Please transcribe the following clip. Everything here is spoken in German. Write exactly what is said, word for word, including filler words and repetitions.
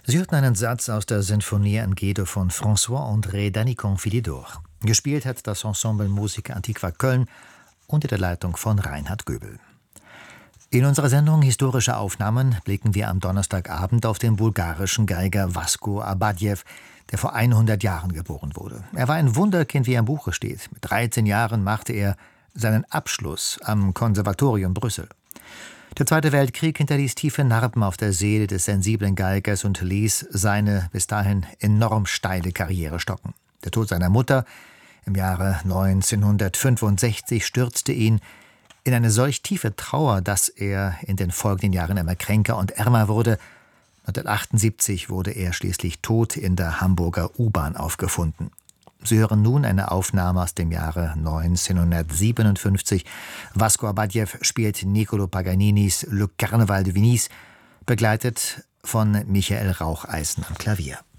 Sie hörten einen Satz aus der Sinfonie Angedo von François-André Danican-Philidor. Gespielt hat das Ensemble Musica Antiqua Köln unter der Leitung von Reinhard Göbel. In unserer Sendung Historische Aufnahmen blicken wir am Donnerstagabend auf den bulgarischen Geiger Vasko Abadjew, der vor hundert Jahren geboren wurde. Er war ein Wunderkind, wie er im Buche steht. Mit dreizehn Jahren machte er seinen Abschluss am Konservatorium Brüssel. Der Zweite Weltkrieg hinterließ tiefe Narben auf der Seele des sensiblen Geigers und ließ seine bis dahin enorm steile Karriere stocken. Der Tod seiner Mutter im Jahre neunzehnhundertfünfundsechzig stürzte ihn in eine solch tiefe Trauer, dass er in den folgenden Jahren immer kränker und ärmer wurde. neunzehnhundertachtundsiebzig wurde er schließlich tot in der Hamburger U-Bahn aufgefunden. Sie hören nun eine Aufnahme aus dem Jahre neunzehnhundertsiebenundfünfzig. Vasko Abadjew spielt Niccolò Paganinis Le Carnaval de Venise, begleitet von Michael Raucheisen am Klavier.